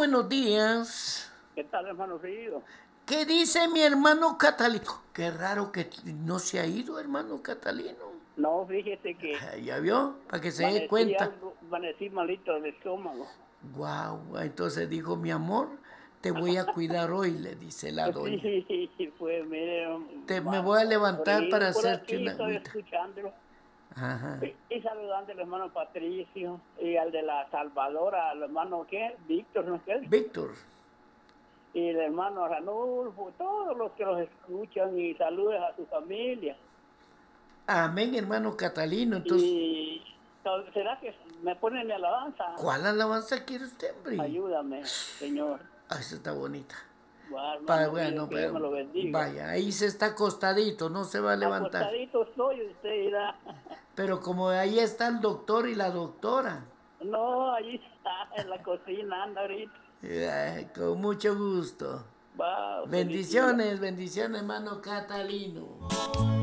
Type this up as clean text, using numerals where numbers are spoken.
buenos días. ¿Qué tal, hermano Río? ¿Qué dice mi hermano Catalino? Qué raro que no se ha ido, hermano Catalino. No, fíjese que ¿Ya vio? Para que se dé cuenta. amanecí malito del estómago. Guau, entonces dijo, mi amor, te voy a cuidar hoy, le dice la doña. Sí, pues mire, Me voy a levantar para por hacerte aquí una estoy agüita. escuchándolo. Ajá. Y saludando al hermano Patricio y al de la Salvadora, al hermano, ¿qué? Víctor, ¿no es qué? Víctor. Y el hermano Ranulfo, todos los que los escuchan y saludes a su familia. Amén, hermano Catalino. Entonces, Y ¿será que me ponen de alabanza? ¿cuál alabanza quiere usted, hombre? Ayúdame, Señor. Ah, esa está bonita. Va, hermano Río, Bueno, que Dios me lo bendiga. vaya, ahí se está acostadito, no se va a levantar. Acostadito estoy, usted irá. Pero como ahí está el doctor y la doctora. No, allí está, en la cocina, anda ahorita. Con mucho gusto. Va, feliz día. Bendiciones, bendiciones, hermano Catalino.